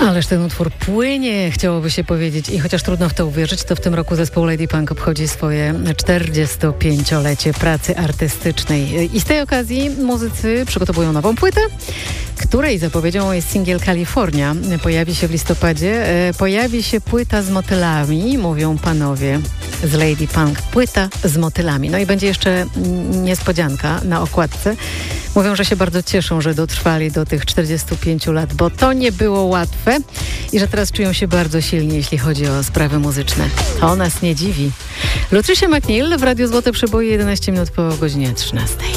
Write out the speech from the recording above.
Ależ ten utwór płynie, chciałoby się powiedzieć. I chociaż trudno w to uwierzyć, to w tym roku zespół Lady Punk obchodzi swoje 45-lecie pracy artystycznej. I z tej okazji muzycy przygotowują nową płytę, której zapowiedzią jest singiel California. Pojawi się w listopadzie. Pojawi się płyta z motylami, mówią panowie z Lady Punk. Płyta z motylami. No i będzie jeszcze niespodzianka na okładce. Mówią, że się bardzo cieszą, że dotrwali do tych 45 lat, bo to nie było łatwe i że teraz czują się bardzo silni, jeśli chodzi o sprawy muzyczne. To nas nie dziwi. Lutricia McNeil w Radiu Złote Przeboje, 11 minut po godzinie 13.